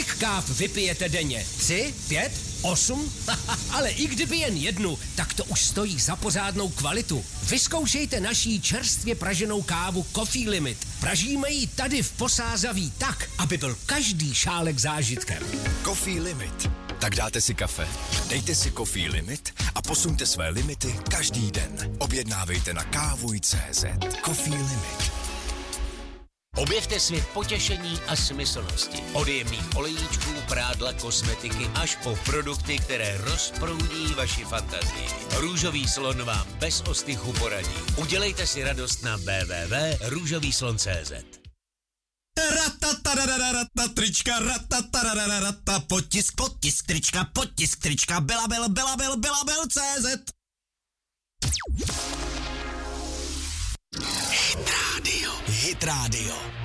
Kolik káv vypijete denně? 3, 5, 8? Ale i kdyby jen jednu, tak to už stojí za pořádnou kvalitu. Vyzkoušejte naší čerstvě praženou kávu Coffee Limit. Pražíme ji tady v Posázaví tak, aby byl každý šálek zážitkem. Coffee Limit. Tak dáte si kafe, dejte si Coffee Limit a posuňte své limity každý den. Objednávejte na kávuj.cz. Coffee Limit. Objevte svět potěšení a smyslnosti. Od jemných olejíčků, prádla, kosmetiky až po produkty, které rozproudí vaši fantazii. Růžový slon vám bez ostychu poradí. Udělejte si radost na www.růžovýslon.cz. Trička, potisk, trička, Belabel.cz. Hit Radio.